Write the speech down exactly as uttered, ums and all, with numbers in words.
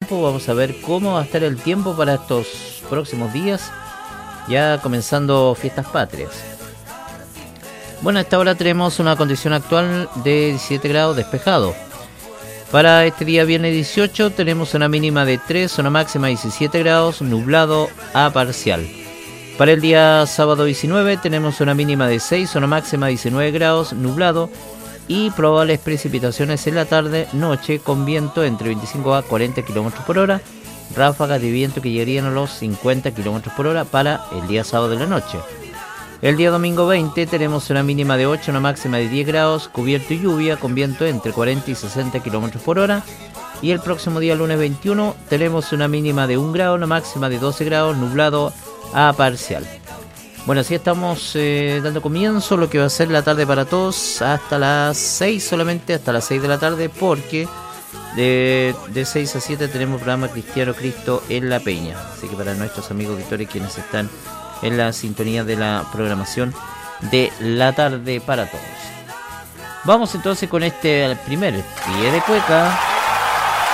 tiempo. Vamos a ver cómo va a estar el tiempo para estos próximos días, ya comenzando fiestas patrias. Bueno, a esta hora tenemos una condición actual de diecisiete grados, despejado. Para este día viernes dieciocho tenemos una mínima de tres, una máxima de diecisiete grados, nublado a parcial. Para el día sábado diecinueve tenemos una mínima de seis, una máxima de diecinueve grados, nublado y probables precipitaciones en la tarde, noche, con viento entre veinticinco a cuarenta kilómetros por hora, ráfagas de viento que llegarían a los cincuenta kilómetros por hora para el día sábado de la noche. El día domingo veinte tenemos una mínima de ocho, una máxima de diez grados, cubierto y lluvia, con viento entre cuarenta y sesenta kilómetros por hora. Y el próximo día lunes veintiuno tenemos una mínima de un grado, una máxima de doce grados, nublado a parcial. Bueno, así estamos eh, dando comienzo lo que va a ser la tarde para todos hasta las seis, solamente hasta las seis de la tarde, porque de, de seis a siete tenemos programa Cristiano Cristo en La Peña. Así que para nuestros amigos auditores quienes están en la sintonía de la programación de la tarde para todos. Vamos entonces con este primer pie de cueca.